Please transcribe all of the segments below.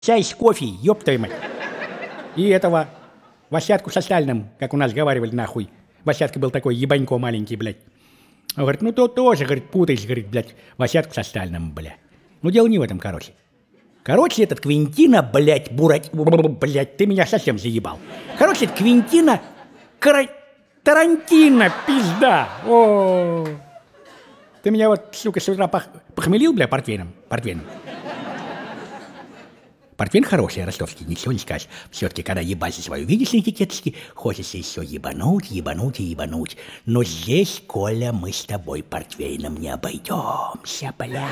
Чай с кофе, ёб твою мать. И этого Васятку со Сталиным, как у нас говорили, нахуй. Васятка был такой ебанько маленький, блядь. Он говорит, ну то тоже, говорит, путаешь, говорит, блядь, Васятку со Сталиным, бля. Ну дело не в этом, короче. Короче, этот Квинтина, блядь, блядь, ты меня совсем заебал. Короче, это Квинтина, Тарантино, пизда. О, ты меня вот, сука, с утра похмелил, бля, портвейном. Портвейн хороший, ростовский, ничего не скажешь. Все-таки, когда ебать свою видишь на этикеточке, хочется еще ебануть. Но здесь, Коля, мы с тобой портвейном не обойдемся, блядь.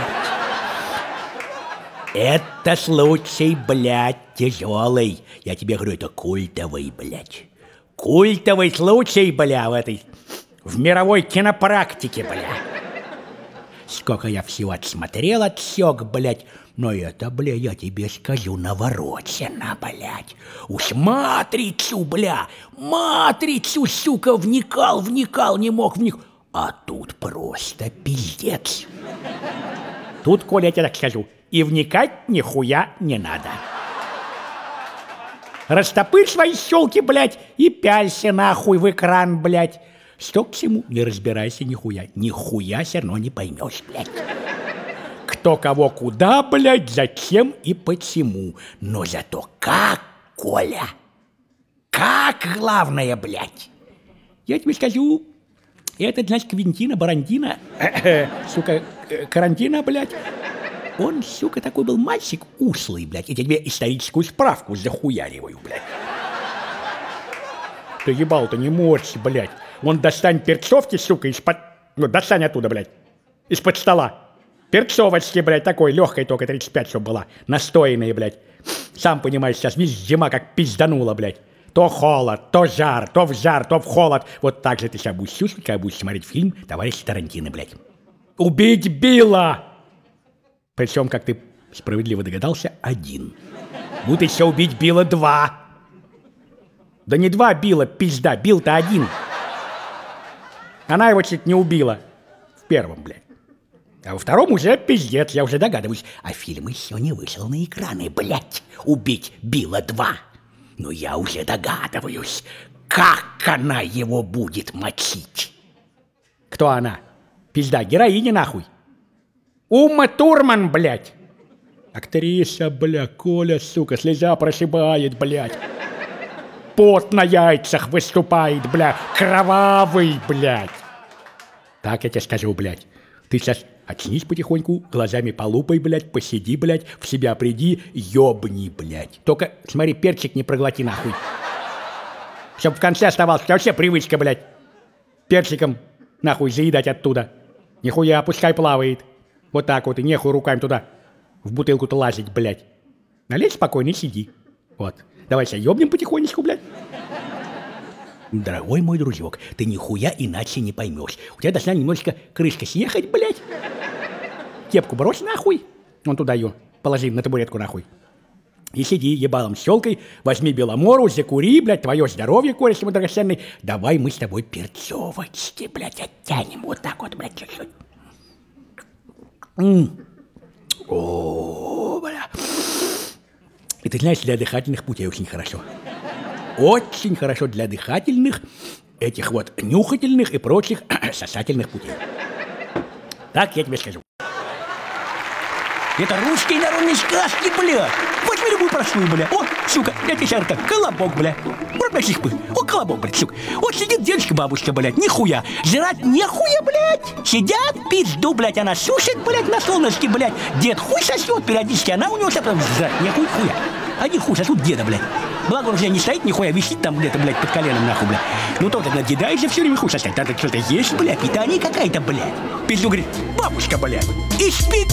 Это случай, блядь, тяжелый. Я тебе говорю, это культовый, блядь. Культовый случай, бля, в мировой кинопрактике, бля. Сколько я всего отсмотрел, отсек, блядь. Но это, бля, я тебе скажу, наворочено, блядь. Уж матрицу, бля, сука, вникал, не мог вникнуть. А тут просто пиздец. Тут, Коля, я тебе так скажу, и вникать нихуя не надо. Растопырь свои щелки, блядь, и пялься нахуй в экран, блядь. Что к чему, не разбирайся нихуя. Нихуя все равно не поймешь, блядь. Кто кого куда, блядь, зачем и почему. Но зато как, Коля, как главное, блядь. Я тебе скажу, это, значит, Квинтина, Барантино, сука, Карантина, блядь. Он, сука, такой был мальчик ушлый, блядь. И я тебе историческую справку захуяриваю, блядь. Ты ебал-то не морщи, блядь. Вон достань перцовки, сука, из-под... Ну, достань оттуда, блядь. Из-под стола. Перцовочки, блядь, такой легкой, только 35, чтобы была. Настоянные, блядь. Сам понимаешь, сейчас, видишь, зима как пизданула, блядь. То холод, то жар, то в жар, то в холод. Вот так же ты сейчас будешь чувствовать, когда будешь смотреть фильм «Товарищ Тарантино», блядь. Убить Билла! Причем, как ты справедливо догадался, один. Будет еще убить Билла 2. Да не 2 Билла, пизда, Билл-то один. Она его чуть не убила. В первом, блядь. А во втором уже пиздец, я уже догадываюсь. А фильм еще не вышел на экраны, блядь. Убить Билла 2. Но я уже догадываюсь, как она его будет мочить. Кто она? Пизда, героиня нахуй. Ума Турман, блядь. Актриса, бля, Коля, сука, слеза прошибает, блядь. Пот на яйцах выступает, бля, кровавый, блядь. Так я тебе скажу, блядь. Ты сейчас очнись потихоньку, глазами полупай, блядь, посиди, блядь, в себя приди, ёбни, блядь. Только, смотри, перчик не проглоти, нахуй. Чтоб в конце оставалось, вообще привычка, блядь, перчиком, нахуй, заедать оттуда. Нихуя, пускай плавает. Вот так вот, и нехуй руками туда, в бутылку-то лазить, блядь. Налей спокойно и сиди. Вот. Давай себя ёбнем потихонечку, блядь. Дорогой мой дружок, ты нихуя иначе не поймешь. У тебя должна немножечко крышка съехать, блядь. Кепку брось нахуй. Вон туда ее положи на табуретку нахуй. И сиди ебалом щелкой, возьми Беломору, закури, блядь, твое здоровье, кореш мой драгоценный. Давай мы с тобой перцовочки, блядь, оттянем. Вот так вот, блядь, чуть-чуть. О, бля. И ты знаешь, для дыхательных путей очень хорошо. Очень хорошо для дыхательных, этих вот нюхательных и прочих сосательных путей. Так я тебе скажу. Это русские народные сказки, бля. Возьми любую простую, бля. О, сука, это сейчас как колобок, бля. О, колобок, блядь, сука. Вот сидит дедушка-бабушка, блядь, нихуя. Жрать нехуя, блядь. Сидят, пизду, блядь, она сушит, блядь, на солнышке, блядь. Дед хуй сосет периодически, она у него сейчас жрать нехуй, хуя. Один хуй сосут деда, блядь. Благо он уже не стоит, нихуя висит там где-то, блядь, под коленом, нахуй, блядь. Ну то, когда дедаешься, все время хуй сосать. Надо что-то есть, блядь, питание какая-то, блядь. Пизду, говорит, бабушка, блядь, и спит.